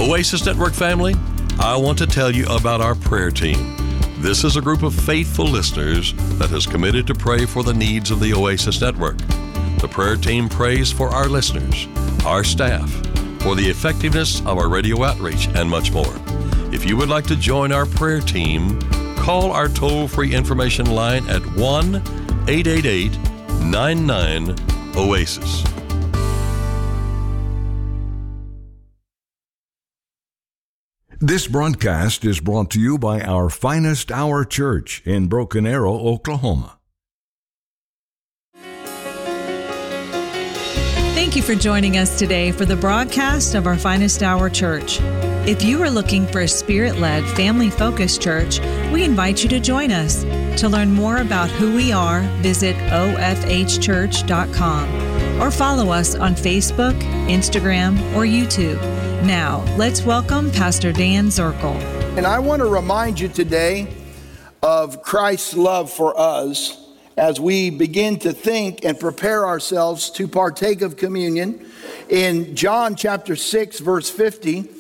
Oasis Network family, I want to tell you about our prayer team. This is a group of faithful listeners that has committed to pray for the needs of the Oasis Network. The prayer team prays for our listeners, our staff, for the effectiveness of our radio outreach, and much more. If you would like to join our prayer team, call our toll-free information line at 1-888-99-OASIS. This broadcast is brought to you by our Finest Hour Church in Broken Arrow, Oklahoma. Thank you for joining us today for the broadcast of our Finest Hour Church. If you are looking for a Spirit-led, family-focused church, we invite you to join us. To learn more about who we are, visit ofhchurch.com or follow us on Facebook, Instagram, or YouTube. Now, let's welcome Pastor Dan Zirkle. And I want to remind you today of Christ's love for us as we begin to think and prepare ourselves to partake of communion. In John chapter 6, verse 50,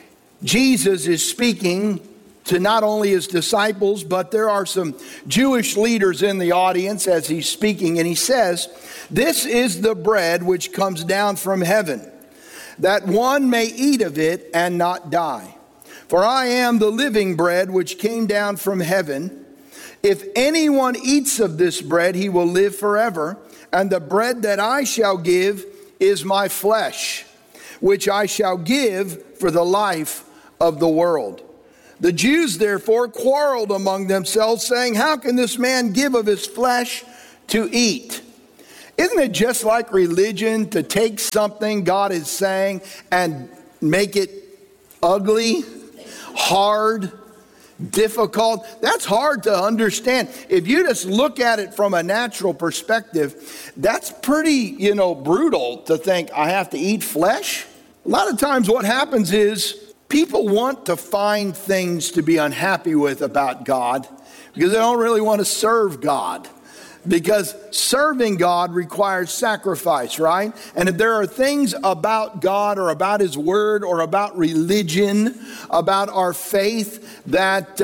Jesus is speaking to not only his disciples, but there are some Jewish leaders in the audience as he's speaking. And he says, "This is the bread which comes down from heaven, that one may eat of it and not die. For I am the living bread which came down from heaven. If anyone eats of this bread, he will live forever. And the bread that I shall give is my flesh, which I shall give for the life of the world." The Jews therefore quarreled among themselves, saying, "How can this man give of his flesh to eat?" Isn't it just like religion to take something God is saying and make it ugly, hard, difficult? That's hard to understand. If you just look at it from a natural perspective, that's pretty, brutal to think I have to eat flesh. A lot of times what happens is people want to find things to be unhappy with about God because they don't really want to serve God. Because serving God requires sacrifice, right? And if there are things about God or about His Word or about religion, about our faith that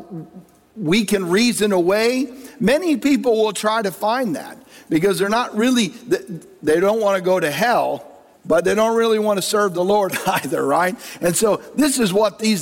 we can reason away, many people will try to find that because they're not really, they don't want to go to hell, but they don't really want to serve the Lord either, right? And so this is what these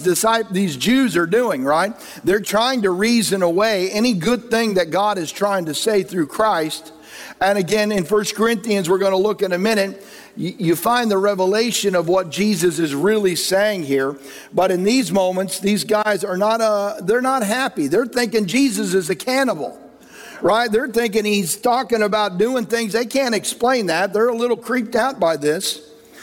Jews are doing, right? They're trying to reason away any good thing that God is trying to say through Christ. And again, in 1 Corinthians, we're going to look in a minute, you find the revelation of what Jesus is really saying here. But in these moments, these guys are they're not happy. They're thinking Jesus is a cannibal. Right? They're thinking he's talking about doing things. They can't explain that. They're a little creeped out by this.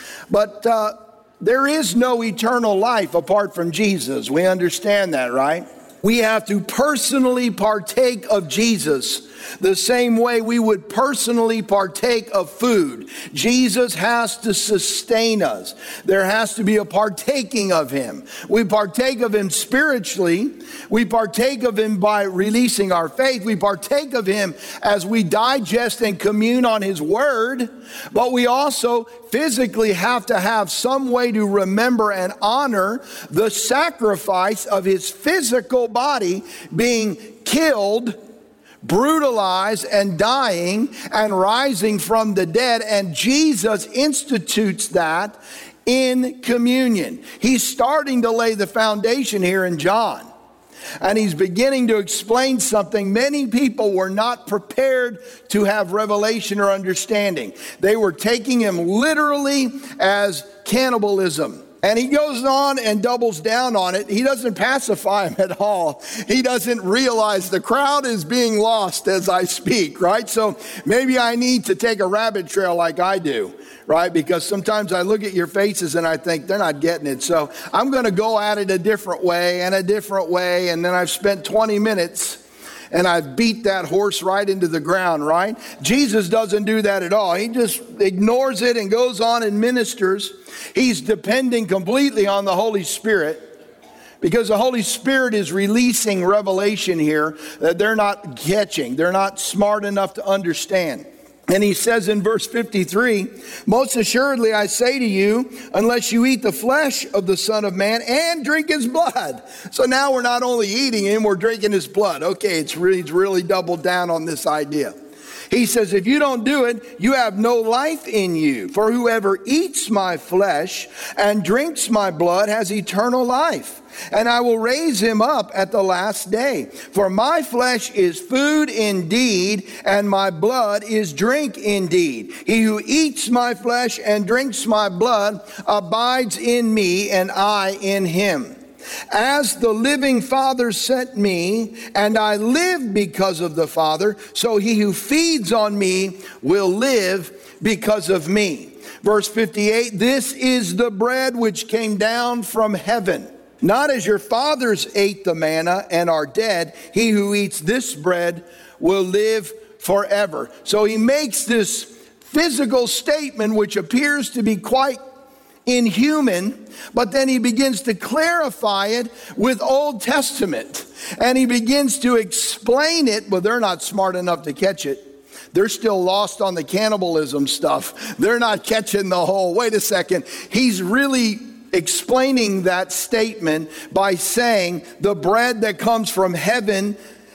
But there is no eternal life apart from Jesus. We understand that, right? We have to personally partake of Jesus the same way we would personally partake of food. Jesus has to sustain us. There has to be a partaking of Him. We partake of Him spiritually. We partake of Him by releasing our faith. We partake of Him as we digest and commune on His Word. But we also physically have to have some way to remember and honor the sacrifice of His physical body being killed, brutalized, and dying and rising from the dead. And Jesus institutes that in communion. He's starting to lay the foundation here in John. And he's beginning to explain something many people were not prepared to have revelation or understanding. They were taking him literally as cannibalism. And he goes on and doubles down on it. He doesn't pacify him at all. He doesn't realize the crowd is being lost as I speak, right? So maybe I need to take a rabbit trail like I do, right? Because sometimes I look at your faces and I think they're not getting it. So I'm going to go at it a different way and a different way. And then I've spent 20 minutes and I've beat that horse right into the ground, right? Jesus doesn't do that at all. He just ignores it and goes on and ministers. He's depending completely on the Holy Spirit because the Holy Spirit is releasing revelation here that they're not catching. They're not smart enough to understand. And he says in verse 53, most assuredly I say to you, unless you eat the flesh of the Son of Man and drink his blood. So now we're not only eating him, we're drinking his blood. Okay, it's really doubled down on this idea. He says, if you don't do it, you have no life in you. For whoever eats my flesh and drinks my blood has eternal life. And I will raise him up at the last day. For my flesh is food indeed, and my blood is drink indeed. He who eats my flesh and drinks my blood abides in me, and I in him. As the living Father sent me, and I live because of the Father, so he who feeds on me will live because of me. Verse 58, this is the bread which came down from heaven. Not as your fathers ate the manna and are dead, he who eats this bread will live forever. So he makes this physical statement which appears to be quite inhuman, but then he begins to clarify it with Old Testament. And he begins to explain it, but they're not smart enough to catch it. They're still lost on the cannibalism stuff. They're not catching the whole, wait a second, he's really explaining that statement by saying the bread that comes from heaven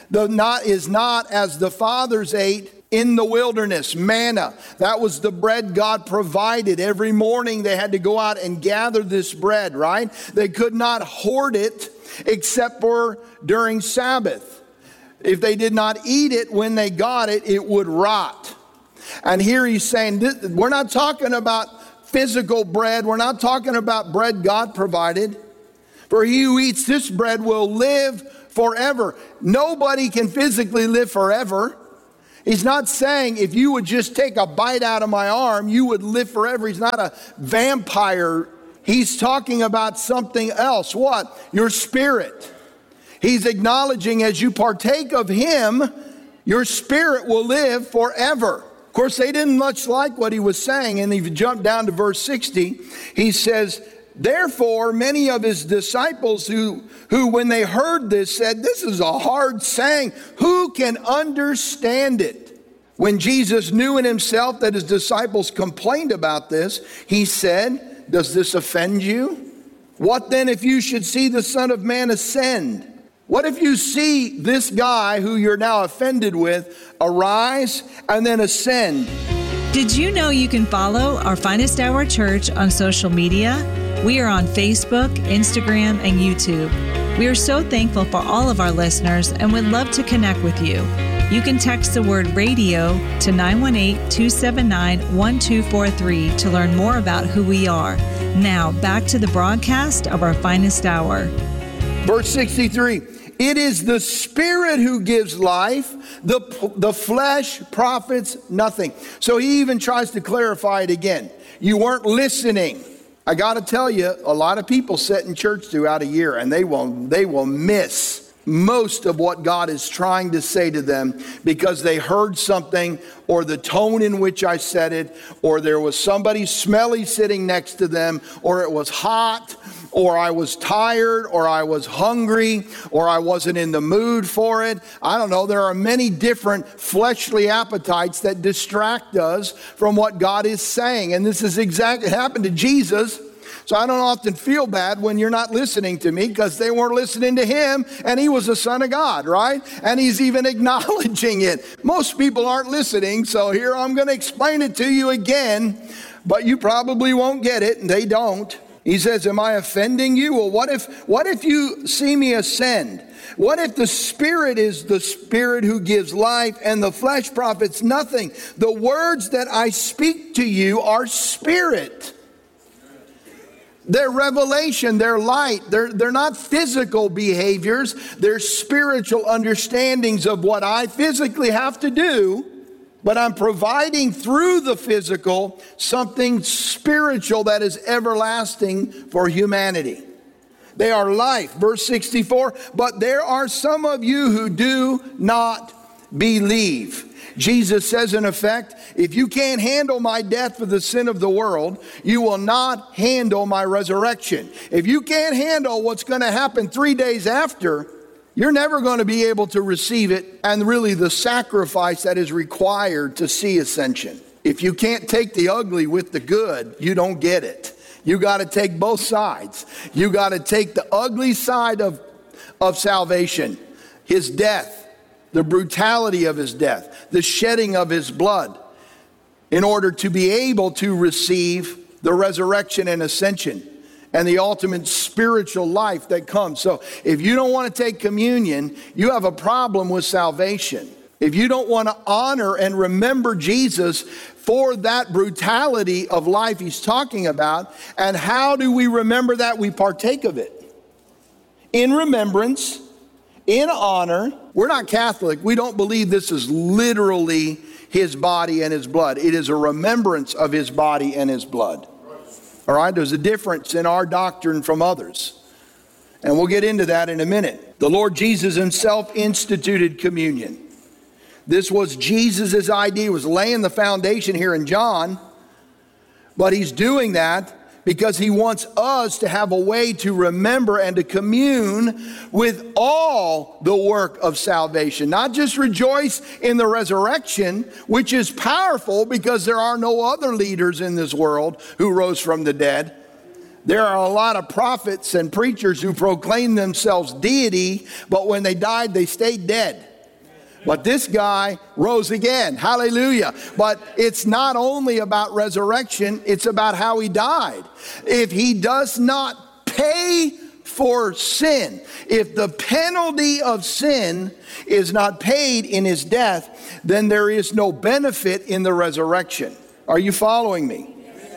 is not as the fathers ate in the wilderness, manna. That was the bread God provided. Every morning they had to go out and gather this bread, right? They could not hoard it except for during Sabbath. If they did not eat it when they got it, it would rot. And here he's saying, we're not talking about physical bread. We're not talking about bread God provided. For he who eats this bread will live forever. Nobody can physically live forever. He's not saying if you would just take a bite out of my arm, you would live forever. He's not a vampire. He's talking about something else. What? Your spirit. He's acknowledging as you partake of him, your spirit will live forever. Of course, they didn't much like what he was saying. And if you jump down to verse 60, he says, therefore, many of his disciples who when they heard this said, this is a hard saying. Who can understand it? When Jesus knew in himself that his disciples complained about this, he said, does this offend you? What then if you should see the Son of Man ascend? What if you see this guy who you're now offended with arise and then ascend? Did you know you can follow our Finest Hour Church on social media? We are on Facebook, Instagram, and YouTube. We are so thankful for all of our listeners and would love to connect with you. You can text the word radio to 918-279-1243 to learn more about who we are. Now, back to the broadcast of our Finest Hour. Verse 63, it is the Spirit who gives life, the flesh profits nothing. So he even tries to clarify it again. You weren't listening. I got to tell you, a lot of people sit in church throughout a year and they will miss most of what God is trying to say to them because they heard something, or the tone in which I said it, or there was somebody smelly sitting next to them, or it was hot, or I was tired, or I was hungry, or I wasn't in the mood for it. I don't know. There are many different fleshly appetites that distract us from what God is saying. And this is exactly what happened to Jesus. So I don't often feel bad when you're not listening to me, because they weren't listening to him, and he was the Son of God, right? And he's even acknowledging it. Most people aren't listening, so here I'm going to explain it to you again, but you probably won't get it, and they don't. He says, am I offending you? Well, what if you see me ascend? What if the Spirit is the Spirit who gives life and the flesh profits nothing? The words that I speak to you are spirit. They're revelation, they're light, they're not physical behaviors, they're spiritual understandings of what I physically have to do, but I'm providing through the physical something spiritual that is everlasting for humanity. They are life. Verse 64, but there are some of you who do not believe. Jesus says, in effect, if you can't handle my death for the sin of the world, you will not handle my resurrection. If you can't handle what's going to happen 3 days after, you're never going to be able to receive it and really the sacrifice that is required to see ascension. If you can't take the ugly with the good, you don't get it. You got to take both sides. You got to take the ugly side of salvation, his death, the brutality of his death, the shedding of his blood, in order to be able to receive the resurrection and ascension and the ultimate spiritual life that comes. So if you don't want to take communion, you have a problem with salvation. If you don't want to honor and remember Jesus for that brutality of life he's talking about, and how do we remember that? We partake of it. In remembrance, in honor. We're not Catholic. We don't believe this is literally his body and his blood. It is a remembrance of his body and his blood. All right, there's a difference in our doctrine from others. And we'll get into that in a minute. The Lord Jesus himself instituted communion. This was Jesus' idea. He was laying the foundation here in John. But he's doing that because he wants us to have a way to remember and to commune with all the work of salvation. Not just rejoice in the resurrection, which is powerful because there are no other leaders in this world who rose from the dead. There are a lot of prophets and preachers who proclaim themselves deity, but when they died, they stayed dead. But this guy rose again. Hallelujah. But it's not only about resurrection, it's about how he died. If he does not pay for sin, if the penalty of sin is not paid in his death, then there is no benefit in the resurrection. Are you following me?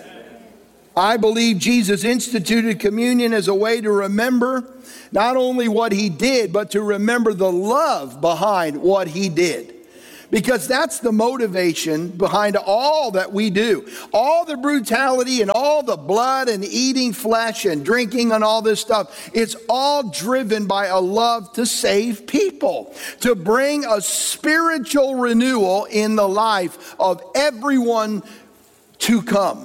I believe Jesus instituted communion as a way to remember not only what he did, but to remember the love behind what he did. Because that's the motivation behind all that we do. All the brutality and all the blood and eating flesh and drinking and all this stuff, it's all driven by a love to save people, to bring a spiritual renewal in the life of everyone to come.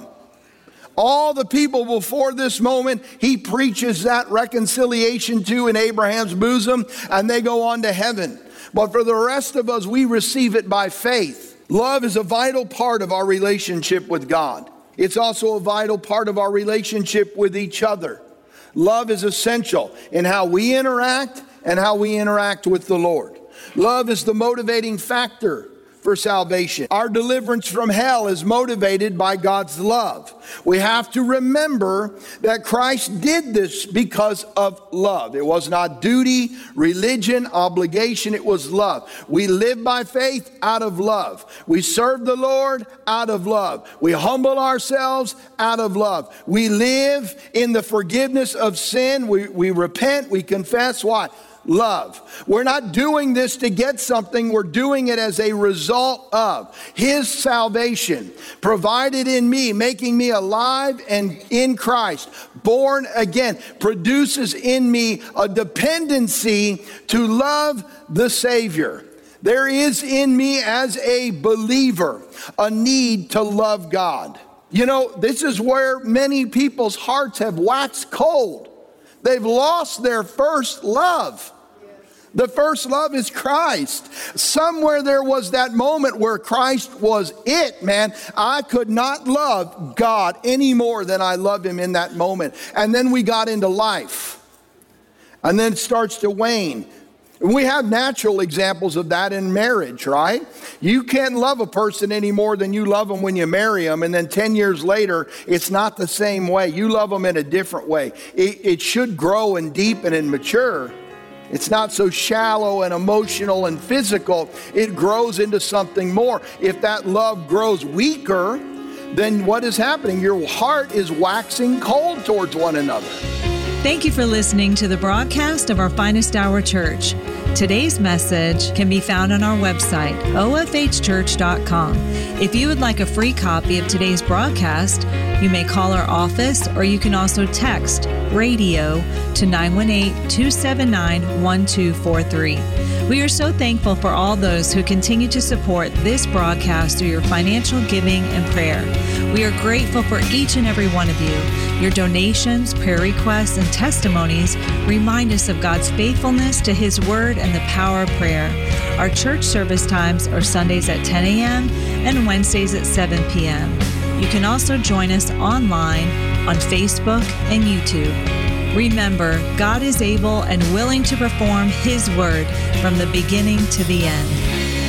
All the people before this moment, he preaches that reconciliation to in Abraham's bosom, and they go on to heaven. But for the rest of us, we receive it by faith. Love is a vital part of our relationship with God. It's also a vital part of our relationship with each other. Love is essential in how we interact and how we interact with the Lord. Love is the motivating factor for salvation. Our deliverance from hell is motivated by God's love. We have to remember that Christ did this because of love. It was not duty, religion, obligation. It was love. We live by faith out of love. We serve the Lord out of love. We humble ourselves out of love. We live in the forgiveness of sin. We repent. We confess. Why? Love. We're not doing this to get something. We're doing it as a result of his salvation provided in me, making me alive and in Christ, born again, produces in me a dependency to love the Savior. There is in me as a believer a need to love God. You know, this is where many people's hearts have waxed cold. They've lost their first love. The first love is Christ. Somewhere there was that moment where Christ was it, man. I could not love God any more than I loved him in that moment. And then we got into life. And then it starts to wane. We have natural examples of that in marriage, right? You can't love a person any more than you love them when you marry them. And then 10 years later, it's not the same way. You love them in a different way. It should grow and deepen and mature. It's not so shallow and emotional and physical. It grows into something more. If that love grows weaker, then what is happening? Your heart is waxing cold towards one another. Thank you for listening to the broadcast of our Finest Hour Church. Today's message can be found on our website, ofhchurch.com. If you would like a free copy of today's broadcast, you may call our office, or you can also text radio to 918-279-1243. We are so thankful for all those who continue to support this broadcast through your financial giving and prayer. We are grateful for each and every one of you. Your donations, prayer requests, and testimonies remind us of God's faithfulness to His Word and the power of prayer. Our church service times are Sundays at 10 a.m. and Wednesdays at 7 p.m. You can also join us online on Facebook and YouTube. Remember, God is able and willing to perform His Word from the beginning to the end.